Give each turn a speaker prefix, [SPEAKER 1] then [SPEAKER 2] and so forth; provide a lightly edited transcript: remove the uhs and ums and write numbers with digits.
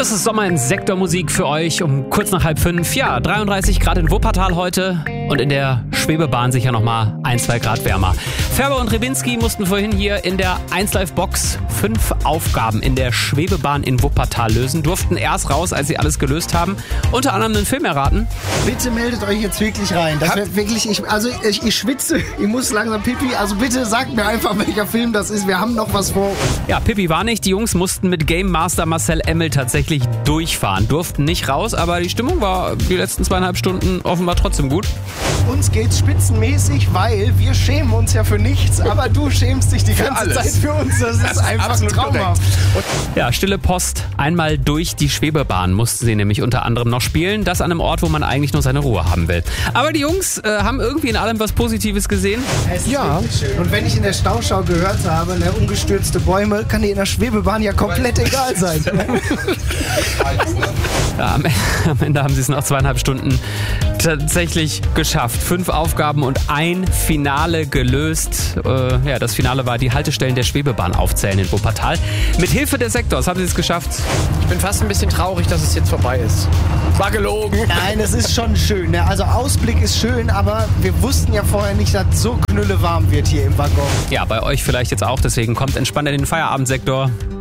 [SPEAKER 1] Das ist Sommer in Sektormusik für euch um kurz nach 4:30. Ja, 33 Grad in Wuppertal heute und in der Schwebebahn sicher nochmal 1-2 Grad wärmer. Färber und Ribinski mussten vorhin hier in der 1Live-Box 5 Aufgaben in der Schwebebahn in Wuppertal lösen. Durften erst raus, als sie alles gelöst haben. Unter anderem einen Film erraten.
[SPEAKER 2] Bitte meldet euch jetzt wirklich rein. Das wird wirklich, ich schwitze, ich muss langsam pipi. Also bitte sagt mir einfach, welcher Film das ist. Wir haben noch was vor.
[SPEAKER 1] Ja, Pippi war nicht. Die Jungs mussten mit Game Master Marcel Emmel tatsächlich durchfahren. Durften nicht raus, aber die Stimmung war die letzten 2,5 Stunden offenbar trotzdem gut.
[SPEAKER 2] Uns geht's spitzenmäßig, weil wir schämen uns ja für nichts, aber du schämst dich die ganze Zeit für uns. Das ist einfach traumhaft.
[SPEAKER 1] Ja, stille Post. Einmal durch die Schwebebahn mussten sie nämlich unter anderem noch spielen. Das an einem Ort, wo man eigentlich nur seine Ruhe haben will. Aber die Jungs haben irgendwie in allem was Positives gesehen.
[SPEAKER 2] Ja, und wenn ich in der Stauschau gehört habe, umgestürzte Bäume, kann dir in der Schwebebahn ja komplett egal sein.
[SPEAKER 1] Ja, am Ende haben sie es nach 2,5 Stunden tatsächlich geschafft. 5 Aufgaben und ein Finale gelöst. Das Finale war die Haltestellen der Schwebebahn aufzählen in Wuppertal. Mit Hilfe des Sektors haben sie es geschafft.
[SPEAKER 3] Ich bin fast ein bisschen traurig, dass es jetzt vorbei ist. War gelogen.
[SPEAKER 2] Nein, es ist schon schön. Ne? Also Ausblick ist schön, aber wir wussten ja vorher nicht, dass so knüllewarm wird hier im Waggon.
[SPEAKER 1] Ja, bei euch vielleicht jetzt auch. Deswegen kommt entspannt in den Feierabendsektor.